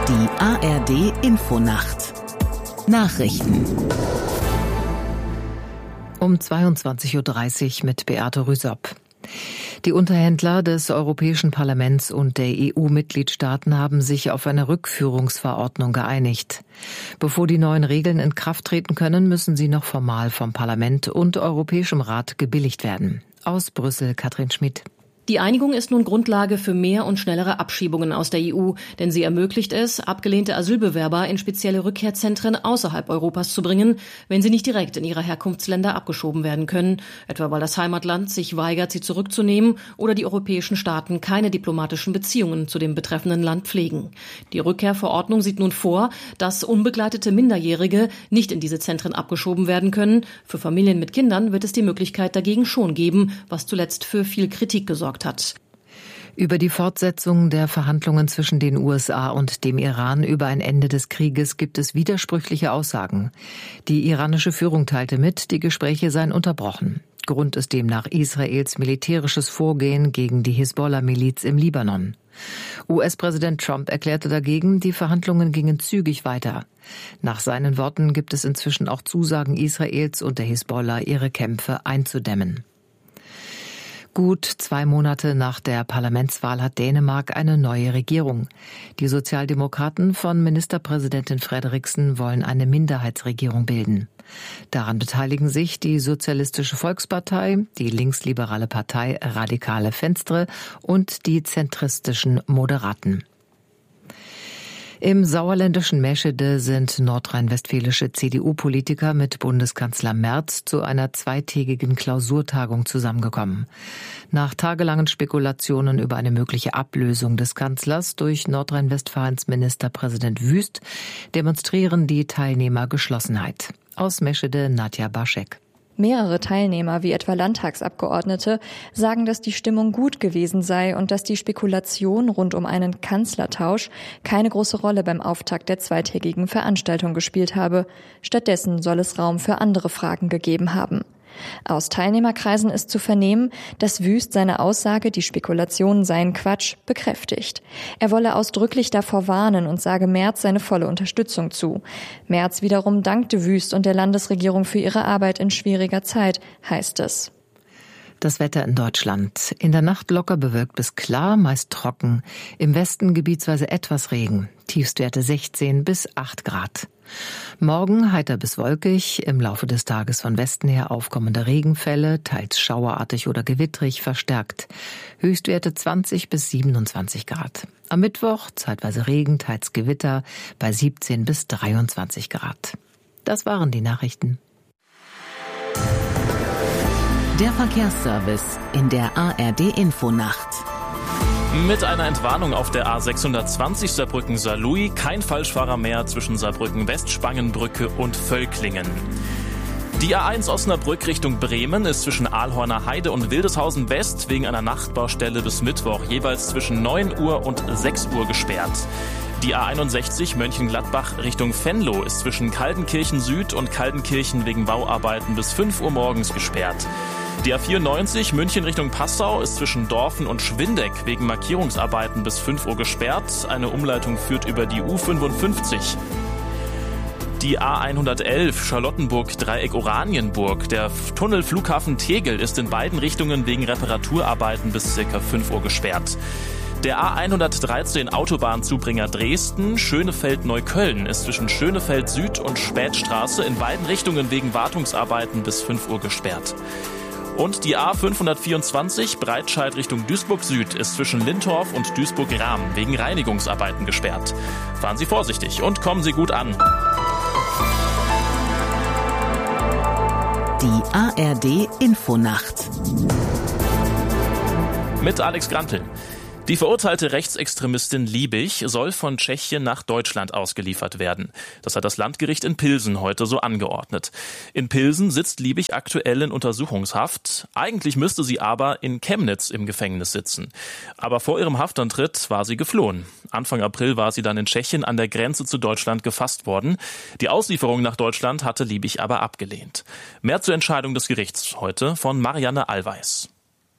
Die ARD-Infonacht Nachrichten um 22.30 Uhr mit Beate Rüsop. Die Unterhändler des Europäischen Parlaments und der EU-Mitgliedstaaten haben sich auf eine Rückführungsverordnung geeinigt. Bevor die neuen Regeln in Kraft treten können, müssen sie noch formal vom Parlament und Europäischem Rat gebilligt werden. Aus Brüssel Katrin Schmidt. Die Einigung ist nun Grundlage für mehr und schnellere Abschiebungen aus der EU, denn sie ermöglicht es, abgelehnte Asylbewerber in spezielle Rückkehrzentren außerhalb Europas zu bringen, wenn sie nicht direkt in ihre Herkunftsländer abgeschoben werden können, etwa weil das Heimatland sich weigert, sie zurückzunehmen oder die europäischen Staaten keine diplomatischen Beziehungen zu dem betreffenden Land pflegen. Die Rückkehrverordnung sieht nun vor, dass unbegleitete Minderjährige nicht in diese Zentren abgeschoben werden können. Für Familien mit Kindern wird es die Möglichkeit dagegen schon geben, was zuletzt für viel Kritik gesorgt hat. Über die Fortsetzung der Verhandlungen zwischen den USA und dem Iran über ein Ende des Krieges gibt es widersprüchliche Aussagen. Die iranische Führung teilte mit, die Gespräche seien unterbrochen. Grund ist demnach Israels militärisches Vorgehen gegen die Hisbollah-Miliz im Libanon. US-Präsident Trump erklärte dagegen, die Verhandlungen gingen zügig weiter. Nach seinen Worten gibt es inzwischen auch Zusagen Israels und der Hisbollah, ihre Kämpfe einzudämmen. Gut 2 Monate nach der Parlamentswahl hat Dänemark eine neue Regierung. Die Sozialdemokraten von Ministerpräsidentin Frederiksen wollen eine Minderheitsregierung bilden. Daran beteiligen sich die Sozialistische Volkspartei, die linksliberale Partei Radikale Venstre und die zentristischen Moderaten. Im sauerländischen Meschede sind nordrhein-westfälische CDU-Politiker mit Bundeskanzler Merz zu einer 2-tägigen Klausurtagung zusammengekommen. Nach tagelangen Spekulationen über eine mögliche Ablösung des Kanzlers durch Nordrhein-Westfalens Ministerpräsident Wüst demonstrieren die Teilnehmer Geschlossenheit. Aus Meschede Nadja Baschek. Mehrere Teilnehmer, wie etwa Landtagsabgeordnete, sagen, dass die Stimmung gut gewesen sei und dass die Spekulation rund um einen Kanzlertausch keine große Rolle beim Auftakt der 2-tägigen Veranstaltung gespielt habe. Stattdessen soll es Raum für andere Fragen gegeben haben. Aus Teilnehmerkreisen ist zu vernehmen, dass Wüst seine Aussage, die Spekulationen seien Quatsch, bekräftigt. Er wolle ausdrücklich davor warnen und sage Merz seine volle Unterstützung zu. Merz wiederum dankte Wüst und der Landesregierung für ihre Arbeit in schwieriger Zeit, heißt es. Das Wetter in Deutschland. In der Nacht locker bewölkt bis klar, meist trocken. Im Westen gebietsweise etwas Regen. Tiefstwerte 16 bis 8 Grad. Morgen heiter bis wolkig, im Laufe des Tages von Westen her aufkommende Regenfälle, teils schauerartig oder gewittrig verstärkt. Höchstwerte 20 bis 27 Grad. Am Mittwoch zeitweise Regen, teils Gewitter bei 17 bis 23 Grad. Das waren die Nachrichten. Der Verkehrsservice in der ARD-Infonacht. Mit einer Entwarnung auf der A620 Saarbrücken-Saarlouis kein Falschfahrer mehr zwischen Saarbrücken-West-Spangenbrücke und Völklingen. Die A1 Osnabrück Richtung Bremen ist zwischen Ahlhorner Heide und Wildeshausen West wegen einer Nachtbaustelle bis Mittwoch jeweils zwischen 9 Uhr und 6 Uhr gesperrt. Die A61 Mönchengladbach Richtung Venlo ist zwischen Kaldenkirchen Süd und Kaldenkirchen wegen Bauarbeiten bis 5 Uhr morgens gesperrt. Die A94 München Richtung Passau ist zwischen Dorfen und Schwindeck wegen Markierungsarbeiten bis 5 Uhr gesperrt. Eine Umleitung führt über die U55. Die A111 Charlottenburg-Dreieck Oranienburg. Der Tunnel Flughafen Tegel ist in beiden Richtungen wegen Reparaturarbeiten bis ca. 5 Uhr gesperrt. Der A113 Autobahnzubringer Dresden Schönefeld-Neukölln ist zwischen Schönefeld Süd und Spätstraße in beiden Richtungen wegen Wartungsarbeiten bis 5 Uhr gesperrt. Und die A524 Breitscheid Richtung Duisburg Süd ist zwischen Lintorf und Duisburg-Rahm wegen Reinigungsarbeiten gesperrt. Fahren Sie vorsichtig und kommen Sie gut an. Die ARD-Infonacht. Mit Alex Grantl. Die verurteilte Rechtsextremistin Liebig soll von Tschechien nach Deutschland ausgeliefert werden. Das hat das Landgericht in Pilsen heute so angeordnet. In Pilsen sitzt Liebig aktuell in Untersuchungshaft. Eigentlich müsste sie aber in Chemnitz im Gefängnis sitzen. Aber vor ihrem Haftantritt war sie geflohen. Anfang April war sie dann in Tschechien an der Grenze zu Deutschland gefasst worden. Die Auslieferung nach Deutschland hatte Liebig aber abgelehnt. Mehr zur Entscheidung des Gerichts heute von Marianne Allweis.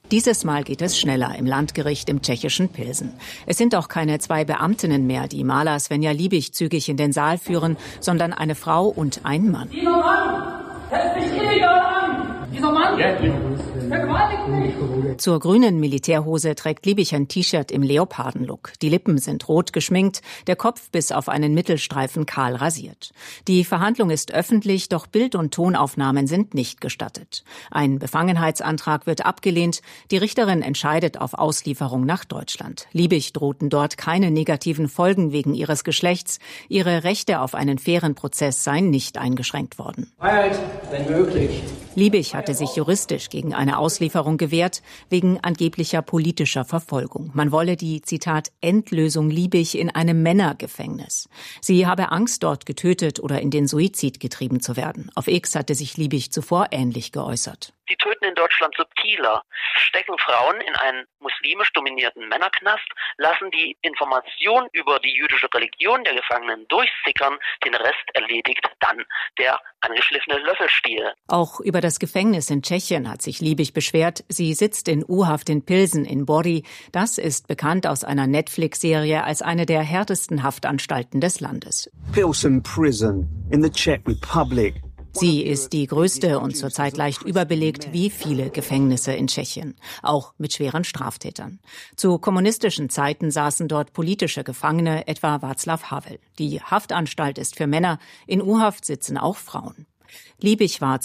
Dieses Mal geht es schneller im Landgericht im tschechischen Pilsen. Es sind auch keine 2 Beamtinnen mehr, die Maler Svenja Liebig zügig in den Saal führen, sondern eine Frau und ein Mann. Dieser Mann hält mich illegal an! Dieser Mann vergewaltigt mich! Zur grünen Militärhose trägt Liebig ein T-Shirt im Leopardenlook. Die Lippen sind rot geschminkt, der Kopf bis auf einen Mittelstreifen kahl rasiert. Die Verhandlung ist öffentlich, doch Bild- und Tonaufnahmen sind nicht gestattet. Ein Befangenheitsantrag wird abgelehnt. Die Richterin entscheidet auf Auslieferung nach Deutschland. Liebig drohten dort keine negativen Folgen wegen ihres Geschlechts. Ihre Rechte auf einen fairen Prozess seien nicht eingeschränkt worden. Freiheit, wenn möglich. Liebig hatte sich juristisch gegen eine Auslieferung gewehrt, wegen angeblicher politischer Verfolgung. Man wolle die, Zitat, Endlösung Liebig in einem Männergefängnis. Sie habe Angst, dort getötet oder in den Suizid getrieben zu werden. Auf X hatte sich Liebig zuvor ähnlich geäußert. Die töten in Deutschland subtiler, stecken Frauen in einen muslimisch dominierten Männerknast, lassen die Information über die jüdische Religion der Gefangenen durchsickern, den Rest erledigt dann der angeschliffene Löffelstiel. Auch über das Gefängnis in Tschechien hat sich Liebig beschwert. Sie sitzt in U-Haft in Pilsen in Body. Das ist bekannt aus einer Netflix-Serie als eine der härtesten Haftanstalten des Landes. Pilsen Prison in the Czech Republic. Sie ist die größte und zurzeit leicht überbelegt wie viele Gefängnisse in Tschechien, auch mit schweren Straftätern. Zu kommunistischen Zeiten saßen dort politische Gefangene, etwa Václav Havel. Die Haftanstalt ist für Männer, in U-Haft sitzen auch Frauen. Liebig war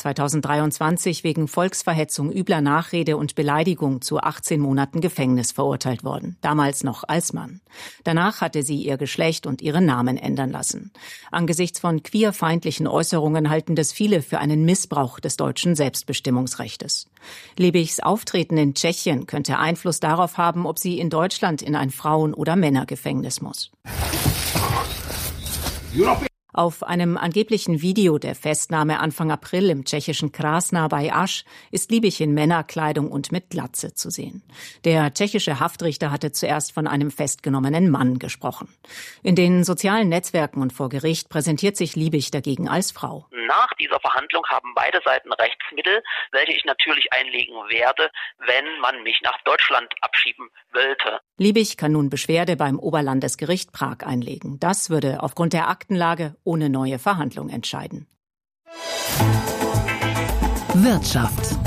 2023 wegen Volksverhetzung, übler Nachrede und Beleidigung zu 18 Monaten Gefängnis verurteilt worden, damals noch als Mann. Danach hatte sie ihr Geschlecht und ihren Namen ändern lassen. Angesichts von queerfeindlichen Äußerungen halten das viele für einen Missbrauch des deutschen Selbstbestimmungsrechtes. Liebigs Auftreten in Tschechien könnte Einfluss darauf haben, ob sie in Deutschland in ein Frauen- oder Männergefängnis muss. Auf einem angeblichen Video der Festnahme Anfang April im tschechischen Krásná bei Aš ist Liebig in Männerkleidung und mit Glatze zu sehen. Der tschechische Haftrichter hatte zuerst von einem festgenommenen Mann gesprochen. In den sozialen Netzwerken und vor Gericht präsentiert sich Liebig dagegen als Frau. Nach dieser Verhandlung haben beide Seiten Rechtsmittel, welche ich natürlich einlegen werde, wenn man mich nach Deutschland abschieben wollte. Liebig kann nun Beschwerde beim Oberlandesgericht Prag einlegen. Das würde aufgrund der Aktenlage ohne neue Verhandlung entscheiden. Wirtschaft.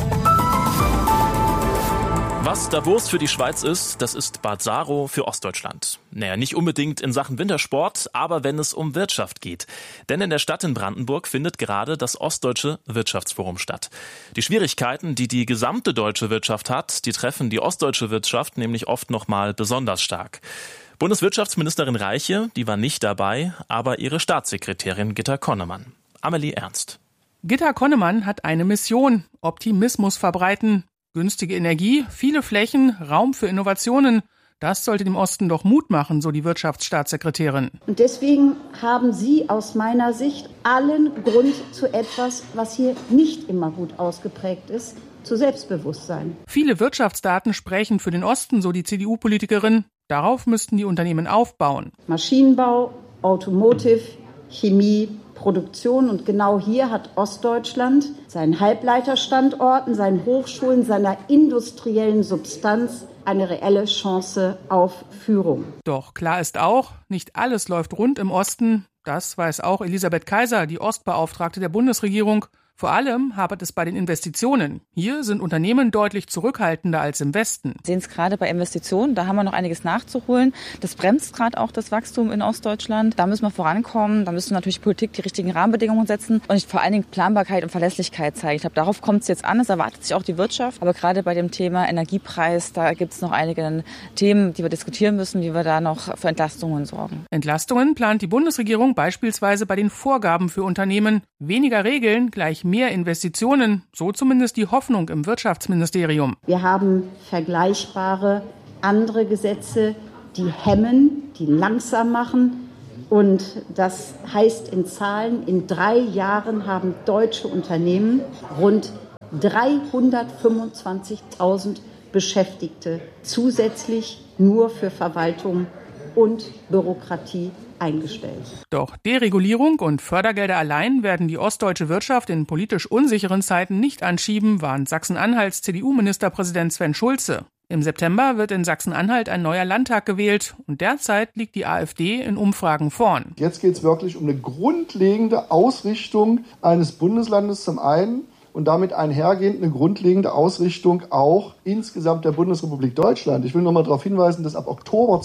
Was Davos für die Schweiz ist, das ist Bad Saro für Ostdeutschland. Naja, nicht unbedingt in Sachen Wintersport, aber wenn es um Wirtschaft geht. Denn in der Stadt in Brandenburg findet gerade das Ostdeutsche Wirtschaftsforum statt. Die Schwierigkeiten, die die gesamte deutsche Wirtschaft hat, die treffen die ostdeutsche Wirtschaft nämlich oft noch mal besonders stark. Bundeswirtschaftsministerin Reiche, die war nicht dabei, aber ihre Staatssekretärin Gitta Connemann. Amelie Ernst. Gitta Connemann hat eine Mission: Optimismus verbreiten. Günstige Energie, viele Flächen, Raum für Innovationen. Das sollte dem Osten doch Mut machen, so die Wirtschaftsstaatssekretärin. Und deswegen haben Sie aus meiner Sicht allen Grund zu etwas, was hier nicht immer gut ausgeprägt ist, zu Selbstbewusstsein. Viele Wirtschaftsdaten sprechen für den Osten, so die CDU-Politikerin. Darauf müssten die Unternehmen aufbauen. Maschinenbau, Automotive, Chemie, Produktion. Und genau hier hat Ostdeutschland seinen Halbleiterstandorten, seinen Hochschulen, seiner industriellen Substanz eine reelle Chance auf Führung. Doch klar ist auch, nicht alles läuft rund im Osten. Das weiß auch Elisabeth Kaiser, die Ostbeauftragte der Bundesregierung. Vor allem hapert es bei den Investitionen. Hier sind Unternehmen deutlich zurückhaltender als im Westen. Wir sehen es gerade bei Investitionen, da haben wir noch einiges nachzuholen. Das bremst gerade auch das Wachstum in Ostdeutschland. Da müssen wir vorankommen, da müssen natürlich Politik die richtigen Rahmenbedingungen setzen und vor allen Dingen Planbarkeit und Verlässlichkeit zeigen. Ich glaube, darauf kommt es jetzt an, es erwartet sich auch die Wirtschaft. Aber gerade bei dem Thema Energiepreis, da gibt es noch einige Themen, die wir diskutieren müssen, wie wir da noch für Entlastungen sorgen. Entlastungen plant die Bundesregierung beispielsweise bei den Vorgaben für Unternehmen. Weniger Regeln gleich mehr Investitionen, so zumindest die Hoffnung im Wirtschaftsministerium. Wir haben vergleichbare andere Gesetze, die hemmen, die langsam machen. Und das heißt in Zahlen, in 3 Jahren haben deutsche Unternehmen rund 325.000 Beschäftigte zusätzlich nur für Verwaltung und Bürokratie eingestellt. Doch Deregulierung und Fördergelder allein werden die ostdeutsche Wirtschaft in politisch unsicheren Zeiten nicht anschieben, warnt Sachsen-Anhalts CDU-Ministerpräsident Sven Schulze. Im September wird in Sachsen-Anhalt ein neuer Landtag gewählt und derzeit liegt die AfD in Umfragen vorn. Jetzt geht es wirklich um eine grundlegende Ausrichtung eines Bundeslandes zum einen und damit einhergehend eine grundlegende Ausrichtung auch insgesamt der Bundesrepublik Deutschland. Ich will noch mal darauf hinweisen, dass ab Oktober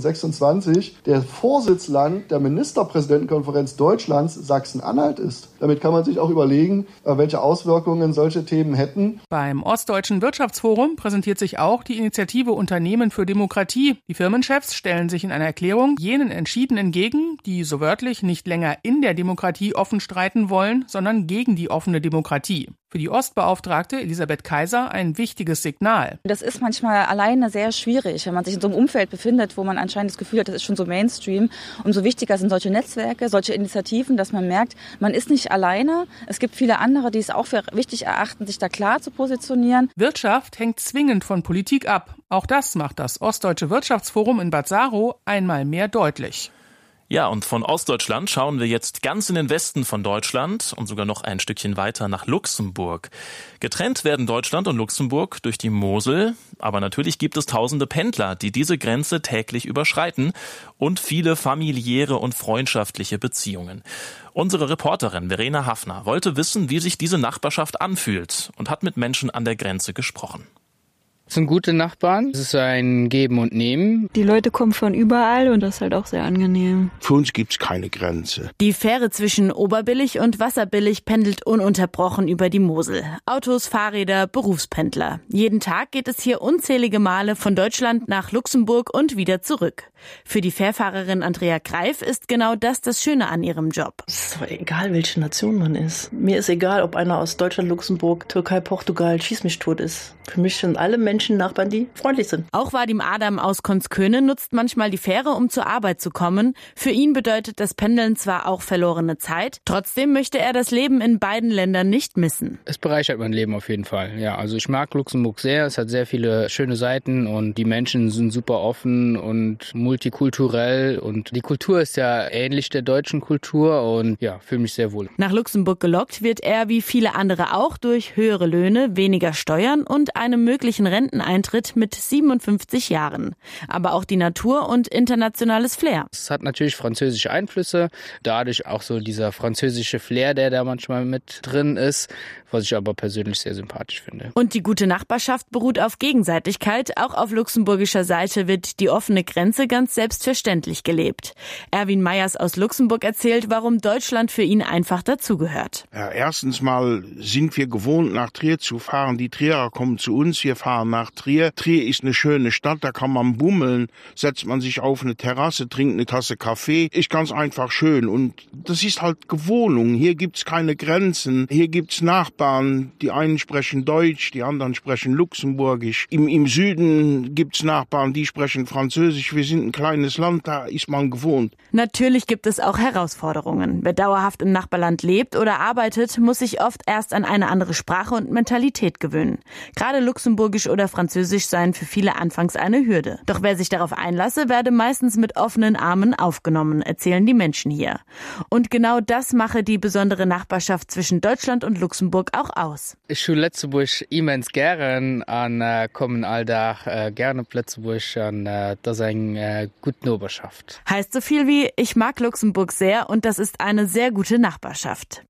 2026 der Vorsitzland der Ministerpräsidentenkonferenz Deutschlands Sachsen-Anhalt ist. Damit kann man sich auch überlegen, welche Auswirkungen solche Themen hätten. Beim Ostdeutschen Wirtschaftsforum präsentiert sich auch die Initiative Unternehmen für Demokratie. Die Firmenchefs stellen sich in einer Erklärung jenen entschieden entgegen, die so wörtlich nicht länger in der Demokratie offen streiten wollen, sondern gegen die offene Demokratie. Für die Ostbeauftragte Elisabeth Kaiser ein wichtiges Signal. Das ist manchmal alleine sehr schwierig, wenn man sich in so einem Umfeld befindet, wo man anscheinend das Gefühl hat, das ist schon so Mainstream. Umso wichtiger sind solche Netzwerke, solche Initiativen, dass man merkt, man ist nicht alleine. Es gibt viele andere, die es auch für wichtig erachten, sich da klar zu positionieren. Wirtschaft hängt zwingend von Politik ab. Auch das macht das Ostdeutsche Wirtschaftsforum in Bad Saro einmal mehr deutlich. Ja, und von Ostdeutschland schauen wir jetzt ganz in den Westen von Deutschland und sogar noch ein Stückchen weiter nach Luxemburg. Getrennt werden Deutschland und Luxemburg durch die Mosel, aber natürlich gibt es tausende Pendler, die diese Grenze täglich überschreiten und viele familiäre und freundschaftliche Beziehungen. Unsere Reporterin Verena Hafner wollte wissen, wie sich diese Nachbarschaft anfühlt und hat mit Menschen an der Grenze gesprochen. Es sind gute Nachbarn, es ist ein Geben und Nehmen. Die Leute kommen von überall und das ist halt auch sehr angenehm. Für uns gibt's keine Grenze. Die Fähre zwischen Oberbillig und Wasserbillig pendelt ununterbrochen über die Mosel. Autos, Fahrräder, Berufspendler. Jeden Tag geht es hier unzählige Male von Deutschland nach Luxemburg und wieder zurück. Für die Fährfahrerin Andrea Greif ist genau das Schöne an ihrem Job. Es ist egal, welche Nation man ist. Mir ist egal, ob einer aus Deutschland, Luxemburg, Türkei, Portugal, schieß mich tot ist. Für mich sind alle Menschen Nachbarn, die freundlich sind. Auch Vadim Adam aus Konzköne nutzt manchmal die Fähre, um zur Arbeit zu kommen. Für ihn bedeutet das Pendeln zwar auch verlorene Zeit, trotzdem möchte er das Leben in beiden Ländern nicht missen. Es bereichert mein Leben auf jeden Fall. Ja, also ich mag Luxemburg sehr. Es hat sehr viele schöne Seiten und die Menschen sind super offen und multikulturell und die Kultur ist ja ähnlich der deutschen Kultur und ja, fühle mich sehr wohl. Nach Luxemburg gelockt wird er wie viele andere auch durch höhere Löhne, weniger Steuern und einem möglichen Renteneintritt mit 57 Jahren. Aber auch die Natur und internationales Flair. Es hat natürlich französische Einflüsse, dadurch auch so dieser französische Flair, der da manchmal mit drin ist, was ich aber persönlich sehr sympathisch finde. Und die gute Nachbarschaft beruht auf Gegenseitigkeit. Auch auf luxemburgischer Seite wird die offene Grenze ganz selbstverständlich gelebt. Erwin Meyers aus Luxemburg erzählt, warum Deutschland für ihn einfach dazugehört. Ja, erstens mal sind wir gewohnt, nach Trier zu fahren. Die Trierer kommen zu uns, wir fahren nach Trier. Trier ist eine schöne Stadt, da kann man bummeln, setzt man sich auf eine Terrasse, trinkt eine Tasse Kaffee. Ist ganz einfach schön und das ist halt Gewohnung. Hier gibt's keine Grenzen, hier gibt's Nachbarn. Die einen sprechen Deutsch, die anderen sprechen Luxemburgisch. Im Süden gibt's Nachbarn, die sprechen Französisch. Wir sind ein kleines Land, da ist man gewohnt. Natürlich gibt es auch Herausforderungen. Wer dauerhaft im Nachbarland lebt oder arbeitet, muss sich oft erst an eine andere Sprache und Mentalität gewöhnen. Gerade Luxemburgisch oder Französisch seien für viele anfangs eine Hürde. Doch wer sich darauf einlasse, werde meistens mit offenen Armen aufgenommen, erzählen die Menschen hier. Und genau das mache die besondere Nachbarschaft zwischen Deutschland und Luxemburg auch aus. Ich schaue Lützeburg immens gern an, kommen alltag gerne Lützeburg an, das ist eine gute Nachbarschaft. Heißt so viel wie, ich mag Luxemburg sehr und das ist eine sehr gute Nachbarschaft.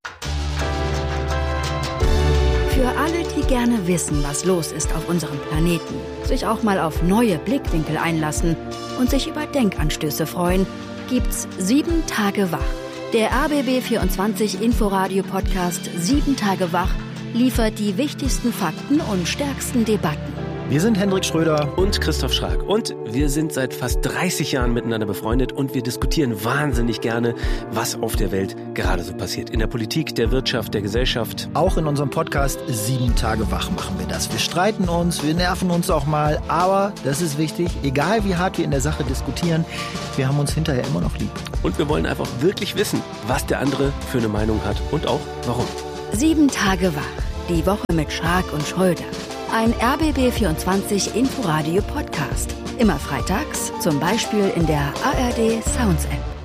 Für alle, die gerne wissen, was los ist auf unserem Planeten, sich auch mal auf neue Blickwinkel einlassen und sich über Denkanstöße freuen, gibt's 7 Tage wach. Der RBB24 Inforadio-Podcast 7 Tage wach liefert die wichtigsten Fakten und stärksten Debatten. Wir sind Hendrik Schröder und Christoph Schrag und wir sind seit fast 30 Jahren miteinander befreundet und wir diskutieren wahnsinnig gerne, was auf der Welt gerade so passiert. In der Politik, der Wirtschaft, der Gesellschaft. Auch in unserem Podcast 7 Tage wach machen wir das. Wir streiten uns, wir nerven uns auch mal, aber das ist wichtig, egal wie hart wir in der Sache diskutieren, wir haben uns hinterher immer noch lieb. Und wir wollen einfach wirklich wissen, was der andere für eine Meinung hat und auch warum. 7 Tage wach, die Woche mit Schrag und Schröder. Ein RBB24 Inforadio Podcast. Immer freitags, zum Beispiel in der ARD Sounds App.